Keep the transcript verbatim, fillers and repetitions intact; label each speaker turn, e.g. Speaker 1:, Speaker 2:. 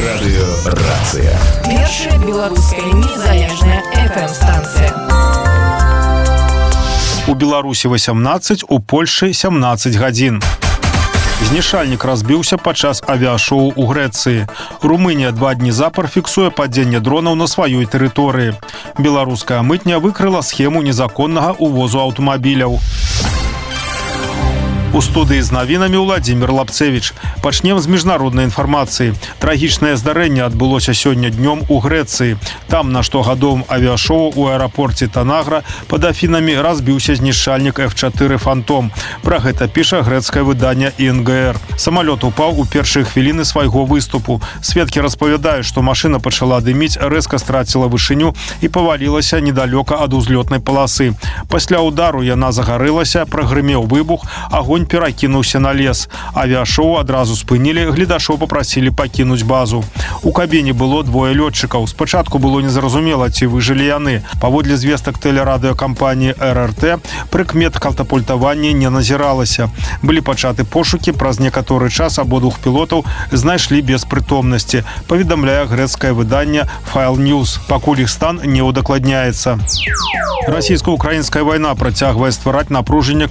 Speaker 1: Радыё «Рацыя».
Speaker 2: Першая беларуская незалежная эф эм-станцыя.
Speaker 3: У Беларусі васямнаццаць, у Польшы сямнаццаць гадзін. Знішальнік разбіўся падчас авіашоу у Грэцыі. Румынія два дні запар фіксуе падзенне дронаў на сваёй тэрыторыі. Беларуская мытня выкрыла схему незаконнага увозу аўтамабіляў. У студыі з навінамі Владзімір Лапцевіч. Пачнем з міжнароднай інфармацыі. Трагічнае здарэнне адбылося сёння днём у Грэцыі. Там на штогадовым авіашоу у аэрапорце Танагра пад Афінамі разбіўся знішчальнік эф чатыры «Фантом». Пра гэта піша грэцкае выданне і эн гэ эр. Самалёт упаў у першыя хвіліны свайго выступу. Сведкі распавядаюць, што машына пачала дыміць, рэзка страціла вышыню і павалілася недалёка ад узлётнай паласы. Пасля удару яна загарэлася, прагрымеў выбух, агонь перакінуўся на лес. Авіашоу адразу спынілі, гледашоў папрасілі пакінуць базу. У кабіне было двое лётчыкаў. Спачатку было незразумела, ці выжылі яны. Паводле звестак тэлерадыёкампаніі эр эр тэ, прыкмет катапультавання не назіралася. Былі пачаты пошукі, праз некаторы час абодвух пілотаў знайшлі без прытомнасці, паведамляе грэцкае выданне «Файл Ньюс». Пакуль іх стан не ўдакладняецца. Расійска-украінская вайна працягвае ствараць напружанне